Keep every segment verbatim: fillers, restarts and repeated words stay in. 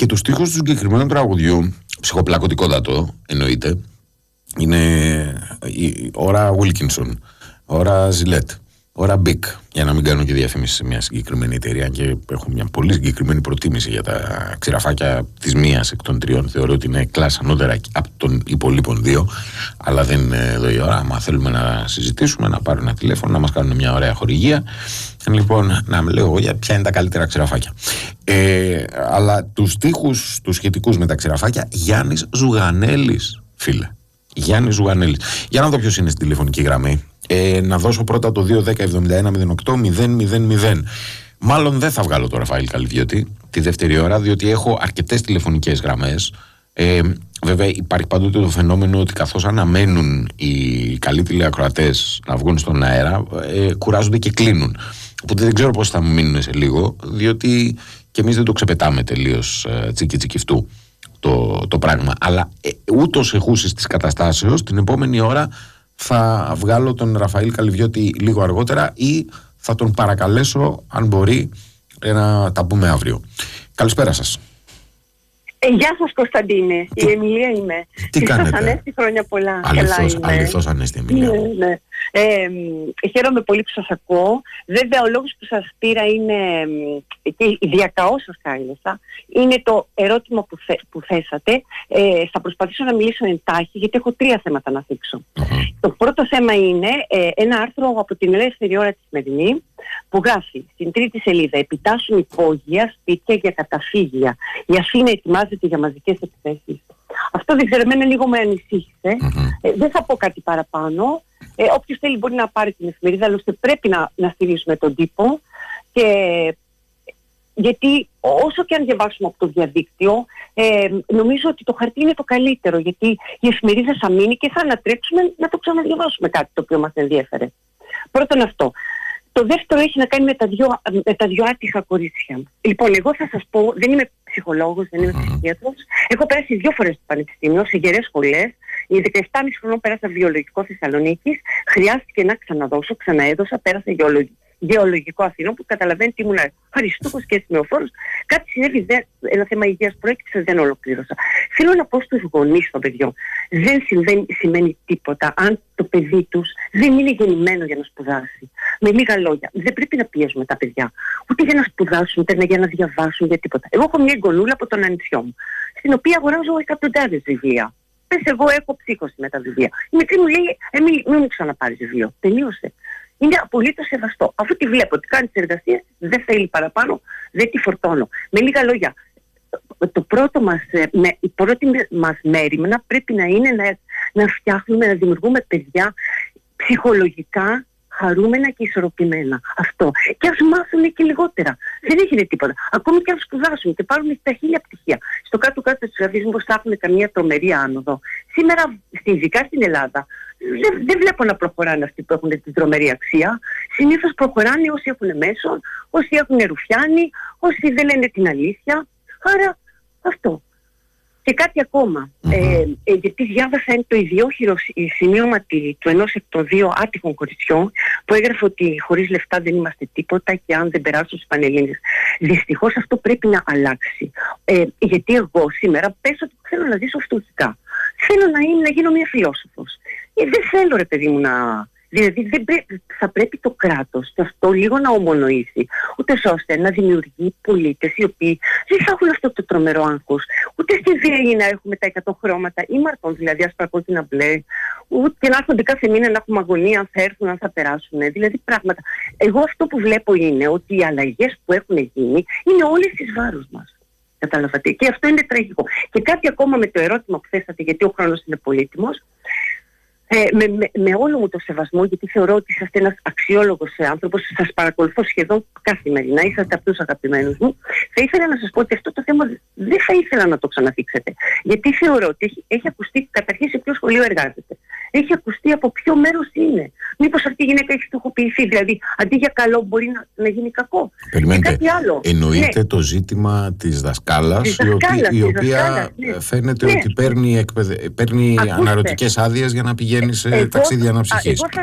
Και τους στίχους του συγκεκριμένου τραγουδιού, ψυχοπλακωτικότατο εννοείται, είναι η ώρα Wilkinson, ώρα Ζιλέτ, ώρα Μπικ, για να μην κάνω και διαφήμιση σε μια συγκεκριμένη εταιρεία, και έχω μια πολύ συγκεκριμένη προτίμηση για τα ξηραφάκια της μίας εκ των τριών. Θεωρώ ότι είναι κλάσσα ανώτερα από των υπολείπων δύο, αλλά δεν είναι εδώ η ώρα. Άμα θέλουμε να συζητήσουμε, να πάρουν ένα τηλέφωνο, να μας κάνουν μια ωραία χορηγία, λοιπόν, να με λέω εγώ για ποια είναι τα καλύτερα ξηραφάκια. Ε, αλλά τους στίχους τους σχετικούς με τα ξηραφάκια, Γιάννης Ζουγανέλης, φίλε. Γιάννης Ζουγανέλης. Για να δω ποιος είναι στην τηλεφωνική γραμμή. Ε, να δώσω πρώτα το δύο δέκα εβδομήντα ένα μηδέν οκτώ μηδέν μηδέν μηδέν. Μάλλον δεν θα βγάλω το Ραφαήλ Καλυδιώτη τη δεύτερη ώρα, διότι έχω αρκετές τηλεφωνικές γραμμές. Ε, βέβαια υπάρχει πάντοτε το φαινόμενο ότι καθώς αναμένουν οι καλοί τηλεακροατές να βγουν στον αέρα, ε, κουράζονται και κλείνουν. Οπότε δεν ξέρω πώς θα μου μείνουν σε λίγο, διότι και εμείς δεν το ξεπετάμε τελείως ε, τσίκι τσικιφτού το, το πράγμα. Αλλά ε, ούτως εχούσεις της καταστάσεως, την επόμενη ώρα θα βγάλω τον Ραφαήλ Καλυδιώτη λίγο αργότερα, ή θα τον παρακαλέσω, αν μπορεί, να τα πούμε αύριο. Καλησπέρα σας. Ε, γεια σας Κωνσταντίνε, τι... η Εμιλία είμαι. Τι κάνετε? Ανέστη, χρόνια πολλά. Αληθώς, αληθώς Ανέστη Εμιλία. Ναι, ναι. Ε, χαίρομαι πολύ που σας ακούω. Βέβαια ο λόγος που σας πήρα είναι, και διακαώς σας κάλεσα, είναι το ερώτημα που, θε, που θέσατε. Ε, θα προσπαθήσω να μιλήσω εντάχει, γιατί έχω τρία θέματα να θίξω. Uh-huh. Το πρώτο θέμα είναι ε, ένα άρθρο από την Ελεύθερη Ώρα τη Σημερινή, που γράφει στην τρίτη σελίδα: επιτάσσουν υπόγεια σπίτια για καταφύγια. Η Αθήνα ετοιμάζεται για μαζικές εκθέσεις. Αυτό δεν ξέρω, εμένα λίγο με ανησύχησε. Uh-huh. Ε, δεν θα πω κάτι παραπάνω. Ε, όποιος θέλει μπορεί να πάρει την εφημερίδα, άλλωστε πρέπει να, να στηρίζουμε τον τύπο. Και, γιατί όσο και αν διαβάσουμε από το διαδίκτυο, ε, νομίζω ότι το χαρτί είναι το καλύτερο. Γιατί η εφημερίδα θα μείνει και θα ανατρέξουμε να το ξαναδιαβάσουμε κάτι το οποίο μας ενδιέφερε. Πρώτον αυτό. Το δεύτερο έχει να κάνει με τα δυο, με τα δυο άτυχα κορίτσια. Λοιπόν, εγώ θα σας πω, δεν είμαι ψυχολόγος, δεν είμαι ψυχίατρος. Έχω περάσει δύο φορές στο πανεπιστήμιο, σε γερές σχολές. Η δεκαεπτά και μισή χρονών πέρασα βιολογικό Θεσσαλονίκης. Χρειάστηκε να ξαναδώσω, ξαναέδωσα, πέρασα γεωλογικό. Γεωλογικό Αθηνών, που καταλαβαίνετε ήμουν χαριστούχος και σημειοφόρος. Κάτι συνέβη, ένα θέμα υγείας προέκυψε, δεν ολοκλήρωσα. Θέλω να πω στους γονείς των παιδιών, δεν συμβαίνει, σημαίνει τίποτα αν το παιδί τους δεν είναι γεννημένο για να σπουδάσει. Με λίγα λόγια, δεν πρέπει να πιέζουμε τα παιδιά, ούτε για να σπουδάσουν, ούτε για να διαβάσουν, για τίποτα. Εγώ έχω μια εγγονούλα από τον ανιψιό μου, στην οποία αγοράζω εκατοντάδες βιβλία. Πες, εγώ έχω ψύχωση με τα βιβλία. Η μικρή μου λέει: Εμίλη, μην μου ξαναπάρεις βιβλίο. Τελείωσε. Είναι απολύτως σεβαστό. Αφού τη βλέπω ότι κάνει τις εργασίες, δεν θέλει παραπάνω, δεν τη φορτώνω. Με λίγα λόγια, το πρώτο μας, με, η πρώτη μας μέριμνα πρέπει να είναι να, να φτιάχνουμε, να δημιουργούμε παιδιά ψυχολογικά χαρούμενα και ισορροπημένα. Αυτό. Και ας μάθουν και λιγότερα. Δεν έγινε τίποτα. Ακόμη και αν σπουδάσουν και πάρουν τα χίλια πτυχία. Στο κάτω-κάτω της γραφής μου θα έχουν καμία τρομερή άνοδο. Σήμερα, ειδικά στην Ελλάδα, δεν, δεν βλέπω να προχωράνε αυτοί που έχουν την τρομερή αξία. Συνήθως προχωράνε όσοι έχουν μέσον, όσοι έχουν ρουφιάνει, όσοι δεν λένε την αλήθεια. Άρα αυτό. Και κάτι ακόμα, mm-hmm. ε, ε, γιατί διάβασα το ιδιόχειρο σημείωμα του ενός εκ των δύο άτυχων κοριτσιών, που έγραφε ότι χωρίς λεφτά δεν είμαστε τίποτα και αν δεν περάσουν στους Πανελλήνιες. Δυστυχώς αυτό πρέπει να αλλάξει. Ε, γιατί εγώ σήμερα πες ότι θέλω να ζήσω φτωχικά. Θέλω να, είμαι, να γίνω μια φιλόσοφος. Ε, δεν θέλω, ρε παιδί μου, να... Δηλαδή δεν πρέ... θα πρέπει το κράτος και αυτό λίγο να ομονοήσει, ούτε ώστε να δημιουργεί πολίτες οι οποίοι δεν θα έχουν αυτό το τρομερό άγχος, ούτε στη βία να έχουμε τα εκατό χρώματα ή μαρτών, δηλαδή ασπρακόκκινα μπλε, ούτε και να έρχονται κάθε μήνα να έχουμε αγωνία αν θα έρθουν, αν θα περάσουν, δηλαδή πράγματα. Εγώ αυτό που βλέπω είναι ότι οι αλλαγές που έχουν γίνει είναι όλες τις βάρους μας. Καταλαβαίνετε. Και αυτό είναι τραγικό. Και κάτι ακόμα με το ερώτημα που θέσατε, γιατί ο χρόνος είναι πολύτιμος. Ε, με, με, με όλο μου το σεβασμό, γιατί θεωρώ ότι είσαστε ένας αξιόλογος άνθρωπος, σας παρακολουθώ σχεδόν καθημερινά, είσαστε από τους αγαπημένους μου, θα ήθελα να σας πω ότι αυτό το θέμα δεν θα ήθελα να το ξαναθίξετε. Γιατί θεωρώ ότι έχει, έχει ακουστεί καταρχήν σε ποιο σχολείο εργάζεται. Έχει ακουστεί από ποιο μέρος είναι. Μήπως αυτή η γυναίκα έχει στοχοποιηθεί, δηλαδή αντί για καλό μπορεί να, να γίνει κακό. Περιμένετε, κάτι άλλο. Εννοείται ναι. το ζήτημα της δασκάλας, της δασκάλας η, η οποία δασκάλας, ναι. φαίνεται ναι. ότι παίρνει, εκπαιδε... παίρνει αναρωτικές άδειες για να πηγαίνει σε εγώ, ταξίδια αναψυχής. Εγώ θα σας πω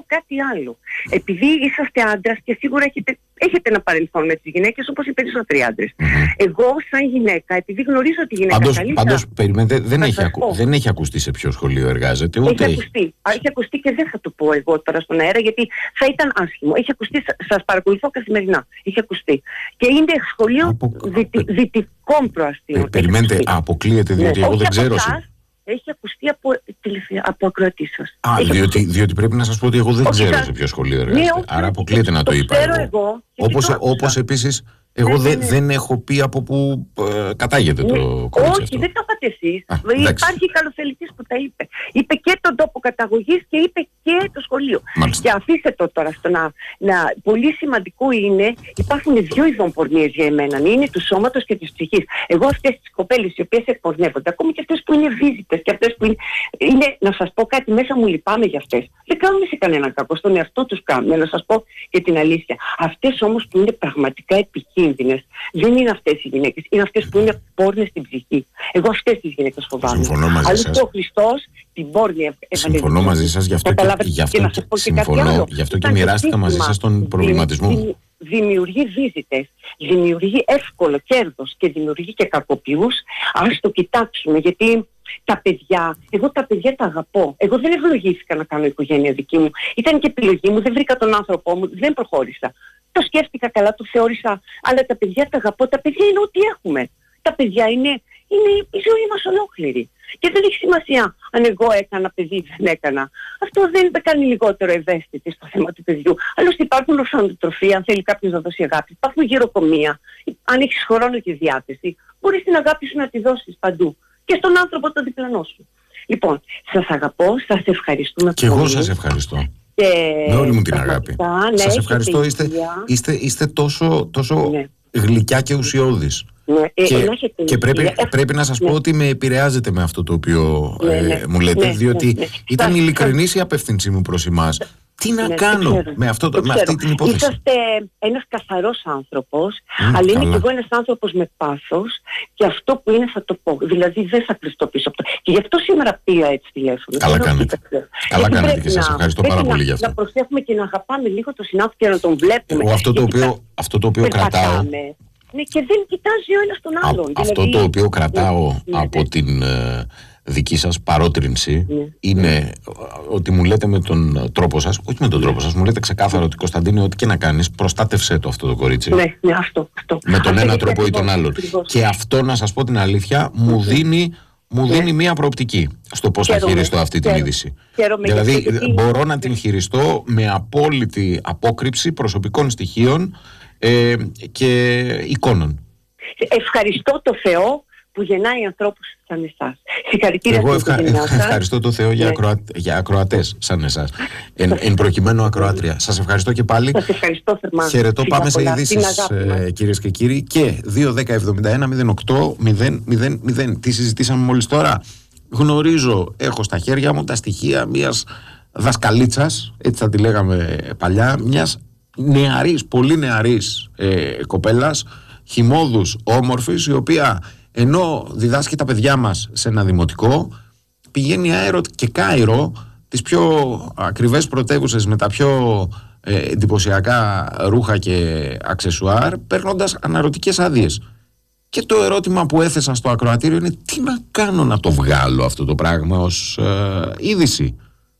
κάτι άλλο. Επειδή είσαστε άντρας και σίγουρα έχετε, έχετε ένα παρελθόν με τις γυναίκες, όπως οι περισσότεροι άντρες. Mm-hmm. Εγώ, σαν γυναίκα, επειδή γνωρίζω τη γυναίκα πάντως, καλύτερα. Πάντως, περιμένετε, δεν έχει, ακου, δεν έχει ακουστεί σε ποιο σχολείο εργάζεται. Ούτε έχει ακουστεί. Έχει ακουστεί και δεν θα το πω εγώ τώρα στον αέρα, γιατί θα ήταν άσχημο. Έχει ακουστεί, σας παρακολουθώ καθημερινά. Έχει ακουστεί. Και είναι σχολείο Απο... δυτι, δυτικών προαστίων. Περιμένετε, αποκλείεται, διότι ναι, εγώ δεν ξέρω. Έχει ακουστεί από, από ακροατή σας. Α, διότι, διότι πρέπει να σας πω ότι εγώ δεν όχι, ξέρω θα... σε ποιο σχολείο εργάζεται. Ναι, άρα αποκλείεται να το, το είπα εγώ. εγώ όπως, όπως επίσης, εγώ ναι, δε, ναι. δεν έχω πει από πού ε, κατάγεται ναι. το κορίτσι όχι, δεν το είπατε εσείς. Υπάρχει καλοθελητής που τα είπε. Είπε και τον τόπο καταγωγής και είπε και το σχολείο. Μάλιστα. Και αφήστε το τώρα στο να, να... Πολύ σημαντικό είναι, υπάρχουν δύο ειδών πορνείες για εμένα. Είναι του σώματος και της ψυχής. Εγώ αυτές τις κοπέλες οι οποίες εκπορνεύονται, ακόμη και αυτές που είναι βίζητες και αυτές που είναι, είναι, να σας πω κάτι, μέσα μου λυπάμαι για αυτές. Δεν κάνουν σε κανέναν κακό, στον εαυτό τους κάνουν, να σας πω και την αλήθεια. Αυτές όμως που είναι πραγματικά επικίνδυνες, δεν είναι αυτές οι γυναίκες, είναι αυτές που είναι πόρνες στην ψυχή. Εγώ αυτές τις γυναίκες φοβάμαι. Συμφωνώ μαζί σας. Αλλιώς ο Χριστός την πόρνη έβαλε. Συμφωνώ μαζί σας, γι' αυτό και, γι αυτό και, και, συμφωνώ, γι' αυτό και μοιράστηκα μαζί σας τον προβληματισμό. Δημιουργεί βίζητες, δημιουργεί εύκολο κέρδος και δημιουργεί και κακοποιούς. Ας το κοιτάξουμε, γιατί τα παιδιά, εγώ τα παιδιά τα αγαπώ. Εγώ δεν ευλογήθηκα να κάνω οικογένεια δική μου. Ήταν και επιλογή μου, δεν βρήκα τον άνθρωπό μου, δεν προχώρησα. Το σκέφτηκα καλά, το θεώρησα, αλλά τα παιδιά τα αγαπώ. Τα παιδιά είναι ό,τι έχουμε. Τα παιδιά είναι, είναι η ζωή μας ολόκληρη. Και δεν έχει σημασία αν εγώ έκανα παιδί ή δεν έκανα. Αυτό δεν με κάνει λιγότερο ευαίσθητη στο θέμα του παιδιού. Άλλωστε υπάρχουν ορφανοτροφία, αν θέλει κάποιος να δώσει αγάπη. Υπάρχουν γεροκομεία. Αν έχεις χρόνο και διάθεση, μπορείς την αγάπη σου να τη δώσεις παντού. Και στον άνθρωπο τον διπλανό σου. Λοιπόν, σας αγαπώ, σας ευχαριστούμε και πολύ. Και εγώ σας ευχαριστώ. Και... με όλη μου την αγάπη. Ναι, σας ευχαριστώ, είστε, είστε, είστε τόσο, τόσο ναι. γλυκιά και ουσιώδης. Ναι, και, ε, και πρέπει, ε, πρέπει να σας ναι. πω ότι με επηρεάζετε με αυτό το οποίο ναι, ε, ναι, μου λέτε, ναι, διότι ναι, ναι. ήταν ειλικρινής η απεύθυνση μου προς εμάς. Τι να ναι, κάνω με, αυτό το, με αυτή την υπόθεση. Είσαστε ένας καθαρός άνθρωπος, mm, αλλά είναι και εγώ ένας άνθρωπος με πάθος και αυτό που είναι θα το πω. Δηλαδή δεν θα κρυφτώ πίσω από το. Και γι' αυτό σήμερα πήγα έτσι τηλέφωνο. Καλά κάνετε. Καλά κάνετε και σας ευχαριστώ πάρα πολύ γι' αυτό. Να προσέχουμε και να αγαπάμε λίγο τον συνάδελφο και να τον βλέπουμε. Εγώ αυτό το οποίο, αυτό το οποίο κρατάω. Ναι, και δεν κοιτάζει ο ένας τον άλλον. Α, δηλαδή... Αυτό το οποίο κρατάω ναι, ναι, από ναι. την ε, δική σας παρότρινση ναι, είναι ναι. ότι μου λέτε με τον τρόπο σας, όχι με τον τρόπο σας, μου λέτε ξεκάθαρα ότι Κωνσταντίνε, ό,τι και να κάνεις, προστάτευσέ το αυτό το κορίτσι. Ναι, ναι, αυτό. αυτό. Με τον αυτό ένα τρόπο ή τον άλλον. Και αυτό, να σας πω την αλήθεια, μου δίνει, μου ναι. δίνει μία προοπτική στο πώς θα χειριστώ αυτή την είδηση. Δηλαδή, γιατί... μπορώ να την χειριστώ με απόλυτη απόκρυψη προσωπικών στοιχείων Ε, και εικόνων. Ευχαριστώ το Θεό που γεννάει ανθρώπους σαν εσάς. Συγχαρητήρια. Εγώ ευχα... ευχαριστώ το Θεό για, ναι. ακροα... για ακροατές σαν εσάς. Εν, εν προκειμένου ακροάτρια. Σας ευχαριστώ και πάλι. Σας ευχαριστώ θερμά. Χαιρετώ, πάμε σε ειδήσεις ε, κυρίες και κύριοι. Και δύο δέκα εβδομήντα ένα μηδέν οκτώ μηδέν μηδέν μηδέν. Τι συζητήσαμε μόλις τώρα? Γνωρίζω, έχω στα χέρια μου τα στοιχεία μιας δασκαλίτσας, έτσι θα τη λέγαμε παλιά, μιας νεαρής, πολύ νεαρής ε, κοπέλας, χυμώδους, όμορφης, η οποία ενώ διδάσκει τα παιδιά μας σε ένα δημοτικό, πηγαίνει αέρο και Κάιρο, τις πιο ακριβές πρωτεύουσες με τα πιο ε, εντυπωσιακά ρούχα και αξεσουάρ, παίρνοντας αναρωτικές άδειες. Και το ερώτημα που έθεσα στο ακροατήριο είναι τι να κάνω να το βγάλω αυτό το πράγμα ως ε, είδηση.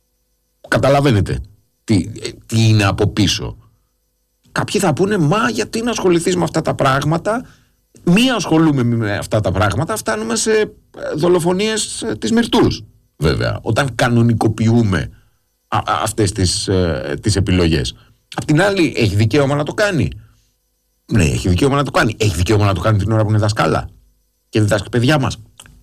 Καταλαβαίνετε τι, τι είναι από πίσω. Κάποιοι θα πούνε, μα γιατί να ασχοληθείς με αυτά τα πράγματα? Μία ασχολούμαι με αυτά τα πράγματα, φτάνουμε σε δολοφονίες της Μυρτούς, βέβαια, όταν κανονικοποιούμε α, α, αυτές τις, ε, τις επιλογές. Απ' την άλλη, έχει δικαίωμα να το κάνει. Ναι, έχει δικαίωμα να το κάνει. Έχει δικαίωμα να το κάνει την ώρα που είναι δασκάλα και διδάσκει παιδιά μας.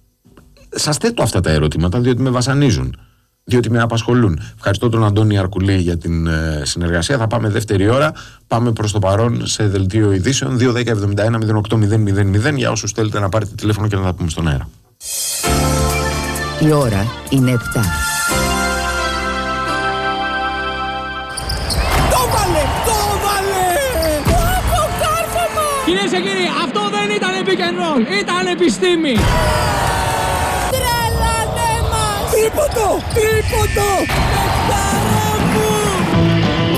Σας θέτω αυτά τα ερωτήματα, διότι με βασανίζουν, διότι με απασχολούν. Ευχαριστώ τον Αντώνη Αρκουλή για την ε, συνεργασία. Θα πάμε δεύτερη ώρα. Πάμε προς το παρόν σε δελτίο ειδήσεων δύο δέκα εβδομήντα ένα μηδέν οκτώ μηδέν μηδέν μηδέν για όσους θέλετε να πάρετε τηλέφωνο και να τα πούμε στον αέρα. Η ώρα είναι επτά. Το βάλε! Το βάλε! Το κάρφωμα! Κυρίες και κύριοι, αυτό δεν ήταν pick and roll. Ήταν επιστήμη. Τρελανέ μας! Τρίποντο! Τρίποντο! Παιχτάρα μου!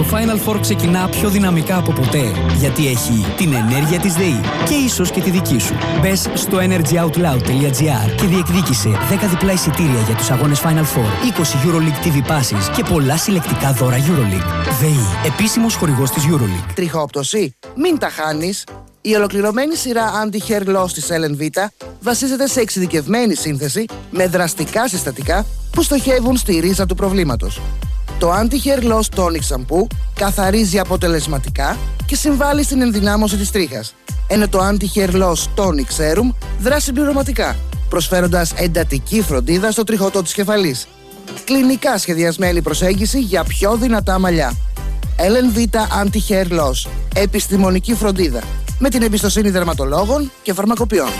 Final Four ξεκινά πιο δυναμικά από ποτέ, γιατί έχει την ενέργεια της ΔΕΗ και ίσως και τη δική σου. Μπες στο energyoutloud τελεία gr και διεκδίκησε δέκα διπλά εισιτήρια για τους αγώνες Final Four, είκοσι EuroLeague τι βι Passes και πολλά συλλεκτικά δώρα EuroLeague. ΔΕΗ, επίσημος χορηγός της EuroLeague. Τριχόπτωση? Μην τα χάνεις. Η ολοκληρωμένη σειρά Anti-Hair Loss της Ellen Vita βασίζεται σε εξειδικευμένη σύνθεση με δραστικά συστατικά που στοχεύουν στη ρίζα του προβλήματος. Το Anti-Hair Loss Tonic Shampoo καθαρίζει αποτελεσματικά και συμβάλλει στην ενδυνάμωση της τρίχας, ενώ το Anti-Hair Loss Tonic Serum δράσει συμπληρωματικά, προσφέροντας εντατική φροντίδα στο τριχωτό της κεφαλής. Κλινικά σχεδιασμένη προσέγγιση για πιο δυνατά μαλλιά. Ellen Vita Anti-Hair Loss. Επιστημονική φροντίδα με την εμπιστοσύνη δερματολόγων και φαρμακοποιών.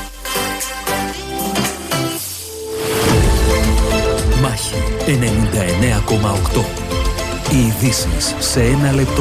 Μάχη ενενήντα εννέα κόμμα οκτώ. Οι ειδήσεις σε ένα λεπτό.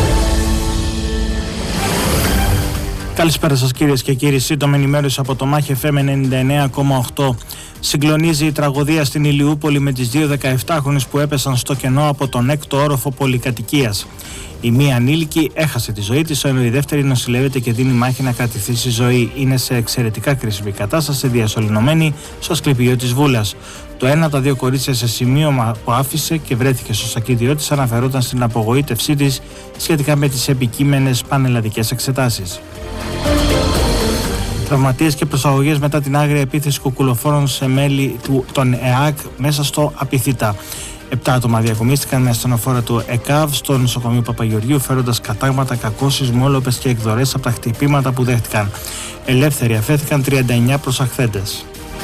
Καλησπέρα σας κυρίες και κύριοι. Σύντομη ενημέρωση από το Μάχη εφ εμ ενενήντα εννέα κόμμα οκτώ. Συγκλονίζει η τραγωδία στην Ηλιούπολη με τις δύο δεκαεπτάχρονες που έπεσαν στο κενό από τον έκτο όροφο πολυκατοικίας. Η μία ανήλικη έχασε τη ζωή της, ενώ η δεύτερη νοσηλεύεται και δίνει μάχη να κρατηθεί στη ζωή. Είναι σε εξαιρετικά κρίσιμη κατάσταση, διασωληνωμένη στο Ασκληπιείο της Βούλας. Το ένα από τα δύο κορίτσια σε σημείο που άφησε και βρέθηκε στο σακίδιό της αναφερόταν στην απογοήτευσή της σχετικά με τις επικείμενες πανελλαδικές εξετάσεις. Τραυματίες και προσαγωγές μετά την άγρια επίθεση κουκουλοφόρων σε μέλη του, των ΕΑΚ μέσα στο Απιθύτα. Επτά άτομα διακομίστηκαν με ασθενοφόρα του ΕΚΑΒ στο νοσοκομείο Παπαγεωργίου, φέροντας κατάγματα κακώσεις, μόλοπες και εκδορές από τα χτυπήματα που δέχτηκαν. Ελεύθεροι αφέθηκαν τριάντα εννέα προσαχθέντες.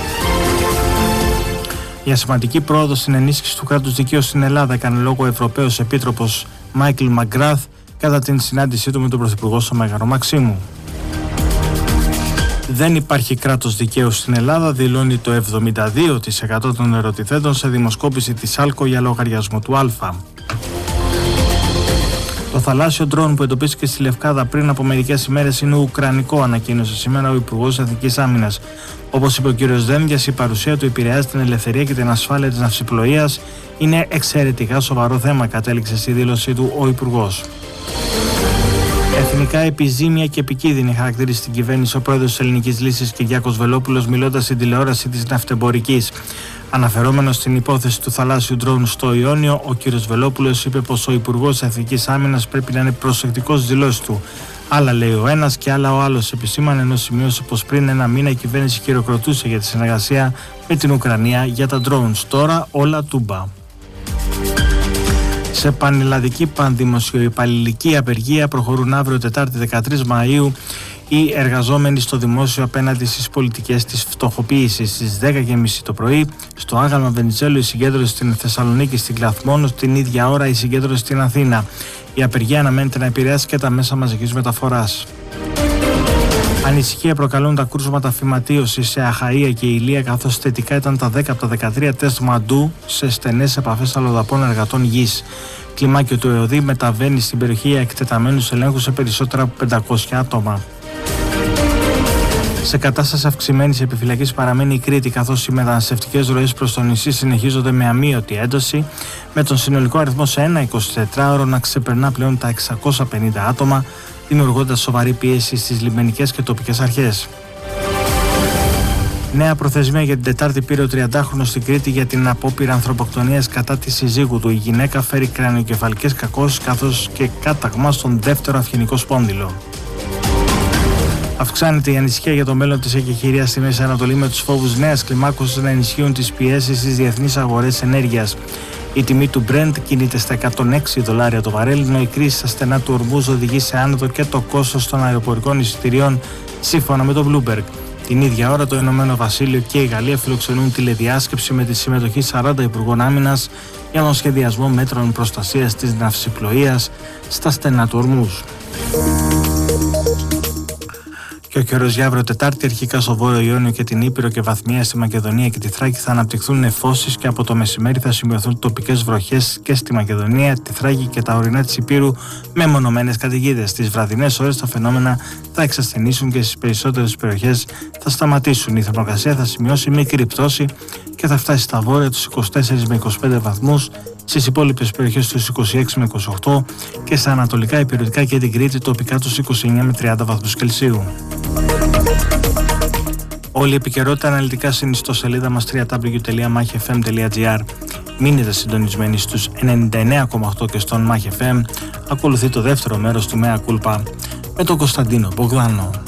Για σημαντική πρόοδο στην ενίσχυση του κράτους δικαίου στην Ελλάδα έκανε λόγο ο Ευρωπαίος Επίτροπος Μάικλ Μαγκράθ κατά την συνάντησή του με τον Πρωθυπουργό στο Μέγαρο Μαξίμου. Δεν υπάρχει κράτος δικαίου στην Ελλάδα, δηλώνει το εβδομήντα δύο τοις εκατό των ερωτηθέντων σε δημοσκόπηση της Άλκο για λογαριασμό του Α. Το θαλάσσιο ντρόουν που εντοπίστηκε στη Λευκάδα πριν από μερικές ημέρες είναι ουκρανικό, ανακοίνωσε σήμερα ο Υπουργός Εθνικής Άμυνας. Όπως είπε ο κ. Δένδιας, η παρουσία του επηρεάζει την ελευθερία και την ασφάλεια της ναυσιπλοείας. Είναι εξαιρετικά σοβαρό θέμα, κατέληξε στη δήλωσή του ο Υπουργός. Εθνικά επιζήμια και επικίνδυνη χαρακτήρισε την κυβέρνηση ο πρόεδρος της Ελληνικής Λύσης Κυριάκος Βελόπουλος, μιλώντας στην τηλεόραση της ναυτεμπορικής. Αναφερόμενος στην υπόθεση του θαλάσσιου ντρόουν στο Ιόνιο, ο κ. Βελόπουλος είπε πως ο Υπουργός Εθνικής Άμυνας πρέπει να είναι προσεκτικός στις δηλώσεις του. Άλλα λέει ο ένας και άλλα ο άλλος, επισήμανε, ενώ σημείωσε πως πριν ένα μήνα η κυβέρνηση χειροκροτούσε για τη συνεργασία με την Ουκρανία για τα drones. Τώρα όλα τούμπα. Σε πανελλαδική πανδημοσιοϊπαλληλική απεργία προχωρούν αύριο Τετάρτη δεκατρείς Μαΐου οι εργαζόμενοι στο δημόσιο απέναντι στις πολιτικές της φτωχοποίησης. Στις δέκα και μισή το πρωί στο άγαλμα Βενιζέλου η συγκέντρωση στην Θεσσαλονίκη, στην Κλαθμόνο, την ίδια ώρα η συγκέντρωση στην Αθήνα. Η απεργία αναμένεται να επηρεάσει και τα μέσα μαζικής μεταφοράς. Ανησυχία προκαλούν τα κρούσματα φυματίωσης σε Αχαΐα και Ηλία, καθώς θετικά ήταν τα δέκα από τα δεκατρία τεστ μαντού σε στενές επαφές αλλοδαπών εργατών γης. Κλιμάκιο του ΕΟΔΗ μεταβαίνει στην περιοχή για εκτεταμένους ελέγχους σε περισσότερα από πεντακόσια άτομα. Σε κατάσταση αυξημένης επιφυλακής παραμένει η Κρήτη, καθώς οι μεταναστευτικές ροές προς το νησί συνεχίζονται με αμύωτη ένταση, με τον συνολικό αριθμό σε ένα εικοσιτετράωρο να ξεπερνά πλέον τα εξακόσια πενήντα άτομα, δημιουργώντας σοβαρή πίεση στις λιμενικές και τοπικές αρχές. Νέα προθεσμία για την Τετάρτη πήρε ο τριαντάχρονος στην Κρήτη για την απόπειρα ανθρωποκτονίας κατά τη συζύγου του. Η γυναίκα φέρει κρανιοκεφαλικές κακώσεις καθώς και κάταγμα στον δεύτερο αυγενικό σπόνδυλο. Αυξάνεται η ανησυχία για το μέλλον της εκεχηρίας στη Μέση Ανατολή, με τους φόβους νέας κλιμάκωσης να ενισχύουν τις πιέσεις στις διεθνείς αγορές ενέργειας. Η τιμή του Brent κινείται στα εκατόν έξι δολάρια το βαρέλ, ενώ η κρίση στα στενά του Ορμούζ οδηγεί σε άνοδο και το κόστος των αεροπορικών εισιτηρίων, σύμφωνα με το Bloomberg. Την ίδια ώρα το Ηνωμένο Βασίλειο και η Γαλλία φιλοξενούν τηλεδιάσκεψη με τη συμμετοχή σαράντα υπουργών άμυνας για τον σχεδιασμό μέτρων προστασίας της ναυσιπλοείας στα στενά του Ορμούζ. Και ο καιρός για αύριο Τετάρτη, αρχικά στο Βόρειο Ιόνιο και την Ήπειρο και βαθμία στη Μακεδονία και τη Θράκη θα αναπτυχθούν νεφώσεις και από το μεσημέρι θα σημειωθούν τοπικές βροχές και στη Μακεδονία, τη Θράκη και τα ορεινά της Υπήρου με μονομένες καταιγίδες. Στις βραδινές ώρες τα φαινόμενα θα εξασθενήσουν και στις περισσότερες περιοχές θα σταματήσουν. Η θερμοκρασία θα σημειώσει μικρή πτώση και θα φτάσει στα βόρεια τους είκοσι τέσσερα με είκοσι πέντε βαθμούς Στις υπόλοιπες περιοχές στους είκοσι έξι με είκοσι οκτώ και στα ανατολικά υπηρετικά και την Κρήτη τοπικά τους είκοσι εννέα με τριάντα βαθμούς Κελσίου. Όλη η επικαιρότητα αναλυτικά στην ιστοσελίδα μας double-u double-u double-u τελεία μάχη εφ εμ τελεία τζι άρ. Μείνετε συντονισμένοι στους ενενήντα εννέα κόμμα οκτώ και στον Μάχη εφ εμ. Ακολουθεί το δεύτερο μέρος του Μέα Κούλπα με τον Κωνσταντίνο Μπογδάνο.